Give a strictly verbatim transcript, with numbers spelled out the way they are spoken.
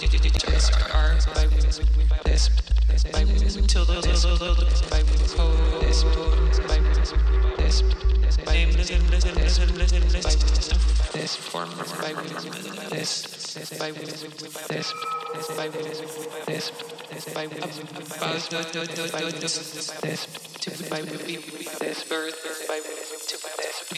determines are by this by this till the by this by this name listen listen listen listen listen this form by this by this by this by about this to by this birth by to